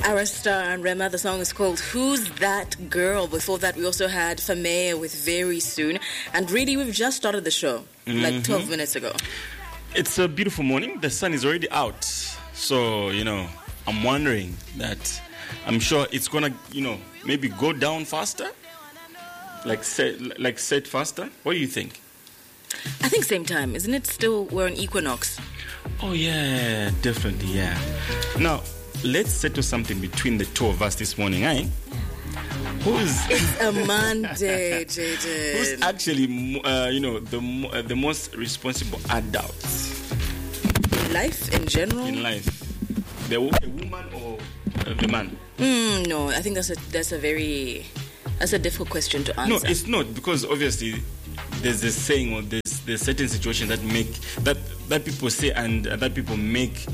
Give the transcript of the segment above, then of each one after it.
Arasta and Rema. The song is called Who's That Girl? Before that, we also had Famea with Very Soon. And really, we've just started the show, like 12 minutes ago. It's a beautiful morning. The sun is already out. So, I'm wondering that I'm sure it's going to, maybe go down faster. Like set faster. What do you think? I think same time. Isn't it still, we're on equinox? Oh, yeah, definitely, yeah. Now, let's settle something between the two of us this morning, eh? It's a Monday, JJ. Who's actually, the most responsible adult? In life, in general? In life. The woman or the man? No, I think that's a difficult question to answer. No, it's not, because obviously there's a saying or there's certain situation that make that people say and that people make.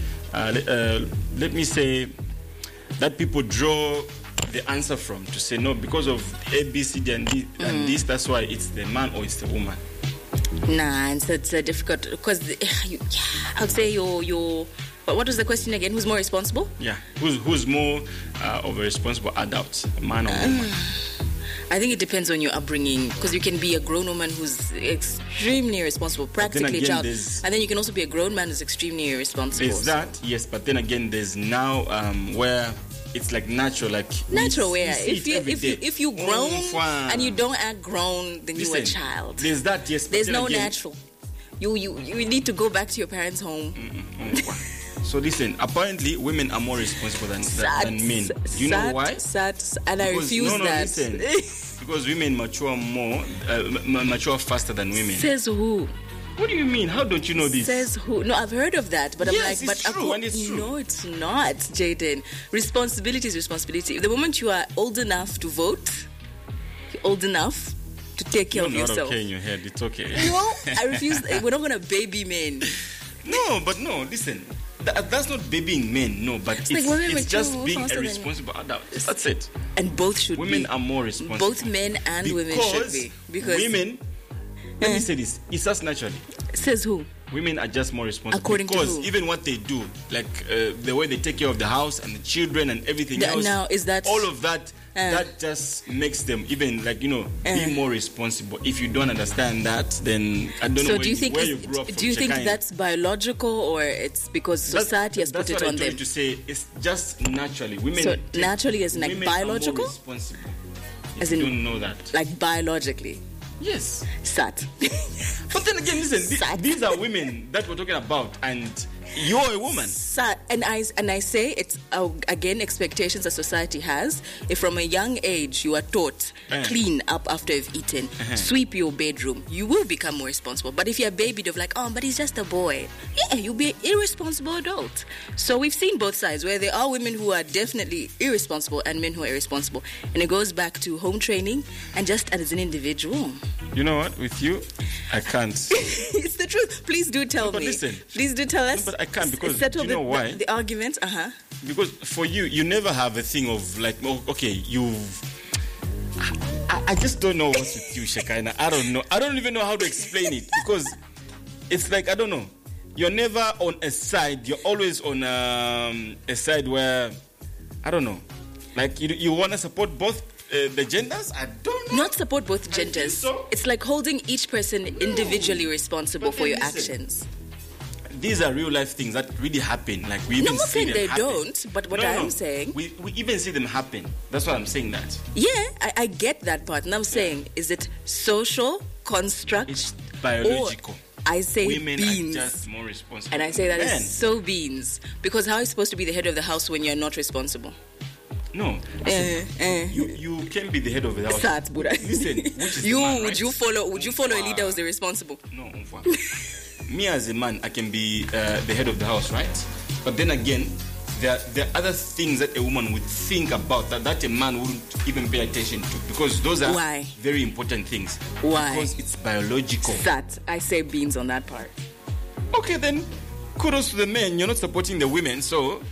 Let me say that people draw the answer from to say no because of A, B, C, D, and D, and this. That's why it's the man or it's the woman. Nah, it's difficult because I'd say your. But what was the question again? Who's more responsible? Yeah, who's more of a responsible adult, a man or woman? I think it depends on your upbringing, because you can be a grown woman who's extremely irresponsible, practically a child, and then you can also be a grown man who's extremely irresponsible. There's that, yes, but then again, there's now where it's like natural, like natural. Where if you grown and you don't act grown, then you're a child. There's that, yes. There's no natural. You need to go back to your parents' home. So listen, apparently women are more responsible than men. Do you know why? I refuse that. Listen, because women mature faster than women. Says who? What do you mean? How don't you know this? Says who? No, I've heard of that, but yes, I'm like, it's true, and it's true. No, it's not, Jaden. Responsibility is responsibility. The moment you are old enough to vote, you're old enough to take care of yourself. You're not okay in your head. It's okay. No, I refuse. We're not going to baby men. No, listen. That's not babying men, no, but it's just being a responsible adult. That's it. And both should women are more responsible. Both men and women should be. Because women, let me say this, it's just naturally. Says who? Women are just more responsible. According because to who? Even what they do, like the way they take care of the house and the children and everything else. Now, is that all of that? That just makes them even be more responsible. If you don't understand that, then I don't know where you grew up from. Do you think that's biological, or it's because society has put it on them? That's what I'm trying to say. It's just naturally. Women. So naturally, as like biological. Are more responsible. As in, you don't know that. Like biologically. Yes. Sat. But then again, listen. These are women that we're talking about, and you're a woman. And I say it's again expectations that society has. If from a young age you are taught clean up after you've eaten, sweep your bedroom, you will become more responsible. But if you're a baby, they're like, but he's just a boy. Yeah, you'll be an irresponsible adult. So we've seen both sides, where there are women who are definitely irresponsible and men who are irresponsible. And it goes back to home training and just as an individual. You know what? With you, I can't. It's the truth. Please do tell me. Listen. Please do tell us. No, but I can't, because settle you know why? The argument. Because for you never have a thing of like, I just don't know what's with you, Shekinah. I don't know. I don't even know how to explain it, because it's like, I don't know. You're never on a side. You're always on a side where, I don't know. Like you want to support both the genders? I don't know. Not support both genders. So. It's like holding each person individually responsible for your actions. These are real life things that really happen. Like we even see them happen. They don't, but what I'm saying, we even see them happen. That's why I'm saying that. Yeah, I get that part. And I'm saying, is it social construct? It's biological. I say women beans. Are just more responsible. And I say that is so beans. Because how are you supposed to be the head of the house when you're not responsible? No. You can be the head of the house. Listen, which is you man, right? Would you follow a leader who's irresponsible? No. Me as a man, I can be the head of the house, right? But then again, there are other things that a woman would think about that a man wouldn't even pay attention to, because those are very important things. Why? Because it's biological. That I say beans on that part. Okay, then kudos to the men. You're not supporting the women, so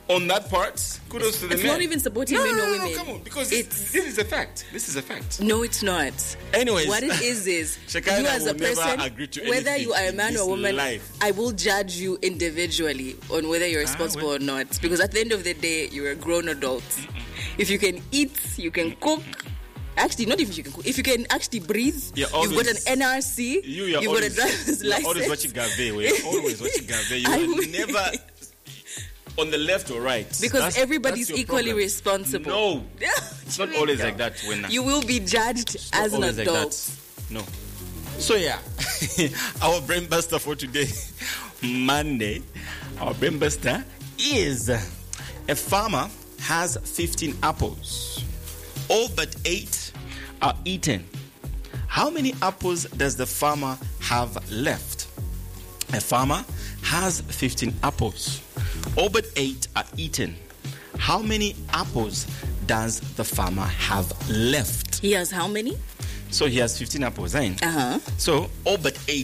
on that part, kudos to the It's men. not even supporting men or women. Come on, because this is a fact. This is a fact. No, it's not. Anyways, what it is Shekinah you as a will never person, agree to whether anything you are a in man this or a woman, life. I will judge you individually on whether you're responsible or not. Because at the end of the day, you're a grown adult. If you can eat, you can cook. Actually, not if you can cook. If you can actually breathe, you've got an NRC, you've got a driver's license. You're always watching Gave. We're always watching Gave. You're never on the left or right. Because everybody's that's your equally problem. responsible. No. It's not always like that. You will be judged as an adult. No. So yeah, our brain buster for today, Monday, our brain buster is a farmer has 15 apples. All but 8 are eaten. How many apples does the farmer have left? A farmer has 15 apples. All but 8 are eaten. How many apples does the farmer have left? He has how many? So he has 15 apples, right? Uh-huh. So all but 8